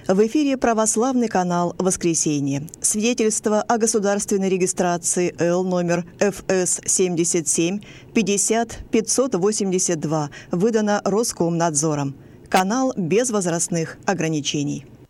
В эфире православный канал «Воскресенье». Свидетельство о государственной регистрации Л номер ФС 77 50 582 выдано Роскомнадзором. Канал без возрастных ограничений.